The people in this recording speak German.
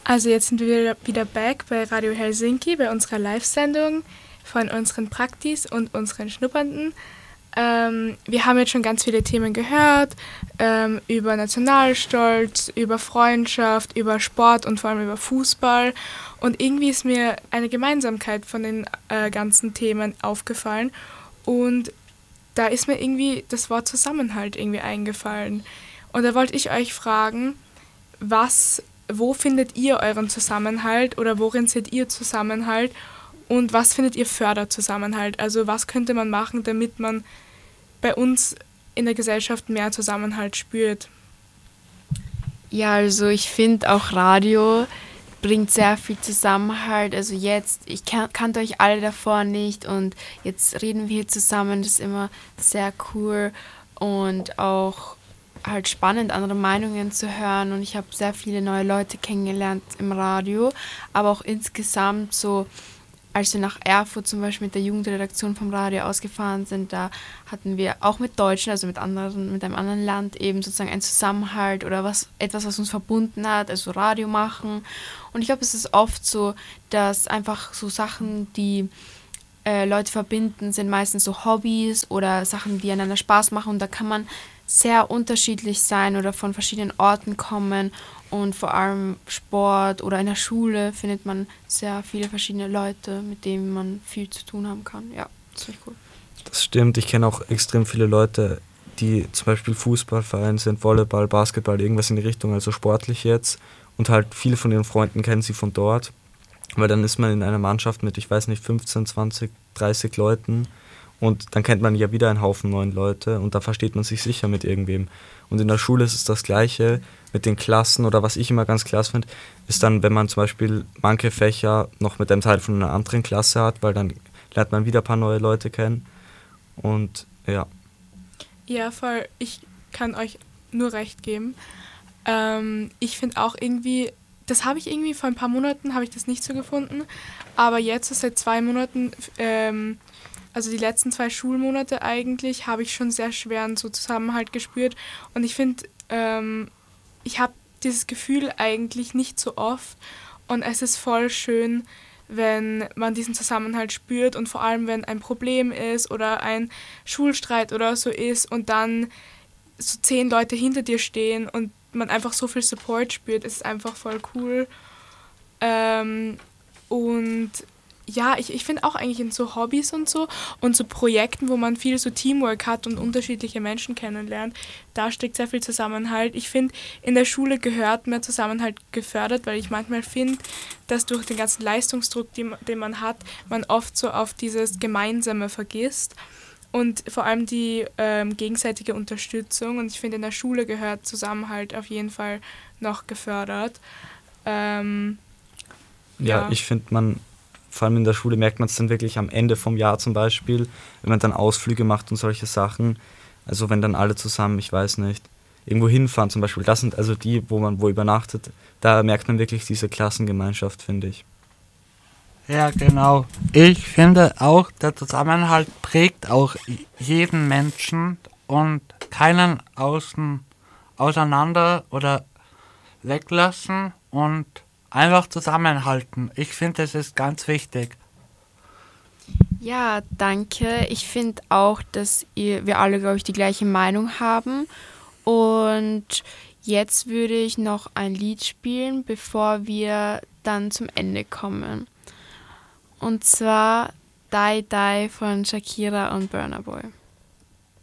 Also jetzt sind wir wieder back bei Radio Helsinki, bei unserer Live-Sendung von unseren Praktis und unseren Schnuppernden. Wir haben jetzt schon ganz viele Themen gehört, über Nationalstolz, über Freundschaft, über Sport und vor allem über Fußball. Und irgendwie ist mir eine Gemeinsamkeit von den ganzen Themen aufgefallen. Und da ist mir irgendwie das Wort Zusammenhalt irgendwie eingefallen. Und da wollte ich euch fragen, wo findet ihr euren Zusammenhalt oder worin seht ihr Zusammenhalt und was findet ihr fördert Zusammenhalt? Also was könnte man machen, damit man bei uns in der Gesellschaft mehr Zusammenhalt spürt? Ja, also ich finde auch Radio bringt sehr viel Zusammenhalt. Also jetzt, ich kannte euch alle davor nicht und jetzt reden wir hier zusammen, das ist immer sehr cool und auch halt spannend, andere Meinungen zu hören und ich habe sehr viele neue Leute kennengelernt im Radio, aber auch insgesamt so, als wir nach Erfurt zum Beispiel mit der Jugendredaktion vom Radio ausgefahren sind, da hatten wir auch mit Deutschen, also mit einem anderen Land eben sozusagen einen Zusammenhalt oder etwas, was uns verbunden hat, also Radio machen. Und ich glaube, es ist oft so, dass einfach so Sachen, die Leute verbinden, sind meistens so Hobbys oder Sachen, die einander Spaß machen und da kann man sehr unterschiedlich sein oder von verschiedenen Orten kommen und vor allem Sport oder in der Schule findet man sehr viele verschiedene Leute, mit denen man viel zu tun haben kann. Ja, das finde ich cool. Das stimmt, ich kenne auch extrem viele Leute, die zum Beispiel Fußballverein sind, Volleyball, Basketball, irgendwas in die Richtung, also sportlich jetzt und halt viele von ihren Freunden kennen sie von dort, weil dann ist man in einer Mannschaft mit, ich weiß nicht, 15, 20, 30 Leuten. Und dann kennt man ja wieder einen Haufen neuen Leute und da versteht man sich sicher mit irgendwem. Und in der Schule ist es das Gleiche mit den Klassen oder was ich immer ganz klasse finde, ist dann, wenn man zum Beispiel manche Fächer noch mit einem Teil von einer anderen Klasse hat, weil dann lernt man wieder ein paar neue Leute kennen und ja. Ja, voll. Ich kann euch nur recht geben. Ich finde auch irgendwie, das habe ich irgendwie vor ein paar Monaten, habe ich das nicht so gefunden, aber jetzt so seit 2 Monaten, also die letzten 2 Schulmonate eigentlich, habe ich schon sehr schweren so Zusammenhalt gespürt. Und ich finde, ich habe dieses Gefühl eigentlich nicht so oft. Und es ist voll schön, wenn man diesen Zusammenhalt spürt und vor allem, wenn ein Problem ist oder ein Schulstreit oder so ist und dann so 10 Leute hinter dir stehen und man einfach so viel Support spürt, ist einfach voll cool. Und ja, ich finde auch eigentlich in so Hobbys und so Projekten, wo man viel so Teamwork hat und unterschiedliche Menschen kennenlernt, da steckt sehr viel Zusammenhalt. Ich finde, in der Schule gehört mehr Zusammenhalt gefördert, weil ich manchmal finde, dass durch den ganzen Leistungsdruck, den man hat, man oft so auf dieses Gemeinsame vergisst und vor allem die gegenseitige Unterstützung. Und ich finde, in der Schule gehört Zusammenhalt auf jeden Fall noch gefördert. Ja, ich finde, vor allem in der Schule merkt man es dann wirklich am Ende vom Jahr zum Beispiel, wenn man dann Ausflüge macht und solche Sachen. Also wenn dann alle zusammen, ich weiß nicht, irgendwo hinfahren zum Beispiel. Das sind also die, wo man übernachtet. Da merkt man wirklich diese Klassengemeinschaft, finde ich. Ja, genau. Ich finde auch, der Zusammenhalt prägt auch jeden Menschen und keinen auseinander oder weglassen und einfach zusammenhalten. Ich finde, das ist ganz wichtig. Ja, danke. Ich finde auch, dass wir alle, glaube ich, die gleiche Meinung haben. Und jetzt würde ich noch ein Lied spielen, bevor wir dann zum Ende kommen. Und zwar Die Die von Shakira und Burna Boy.